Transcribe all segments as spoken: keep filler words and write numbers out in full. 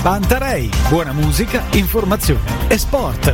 Pantarei, buona musica, informazione e sport.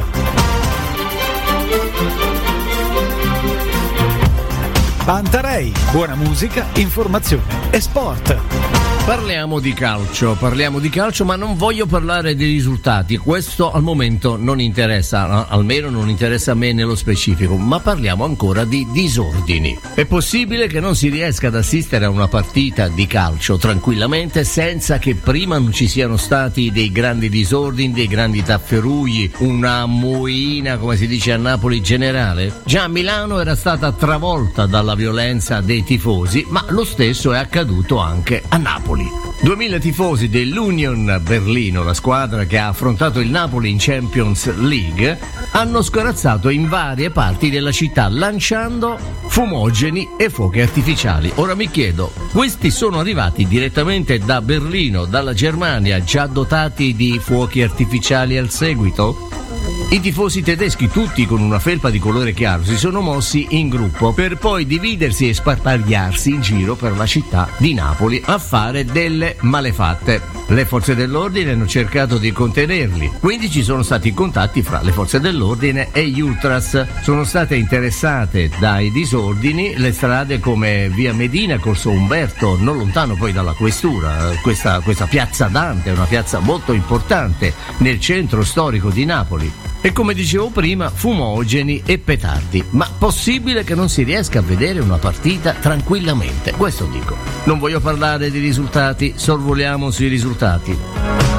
Pantarei, buona musica, informazione e sport. Parliamo di calcio, parliamo di calcio, ma non voglio parlare dei risultati, questo al momento non interessa, almeno non interessa a me nello specifico, ma parliamo ancora di disordini. È possibile che non si riesca ad assistere a una partita di calcio tranquillamente senza che prima non ci siano stati dei grandi disordini, dei grandi tafferugli, una moina, come si dice a Napoli, generale? Già Milano era stata travolta dalla violenza dei tifosi, ma lo stesso è accaduto anche a Napoli. duemila tifosi dell'Union Berlino, la squadra che ha affrontato il Napoli in Champions League, hanno scorazzato in varie parti della città lanciando fumogeni e fuochi artificiali. Ora mi chiedo, questi sono arrivati direttamente da Berlino, dalla Germania, già dotati di fuochi artificiali al seguito? I tifosi tedeschi, tutti con una felpa di colore chiaro, si sono mossi in gruppo per poi dividersi e sparpagliarsi in giro per la città di Napoli a fare delle malefatte. Le forze dell'ordine hanno cercato di contenerli, quindi ci sono stati contatti fra le forze dell'ordine e gli ultras. Sono state interessate dai disordini le strade come via Medina, Corso Umberto, non lontano poi dalla questura. Questa, questa piazza Dante è una piazza molto importante nel centro storico di Napoli. E come dicevo prima, fumogeni e petardi. Ma possibile che non si riesca a vedere una partita tranquillamente? Questo dico. Non voglio parlare di risultati, sorvoliamo sui risultati.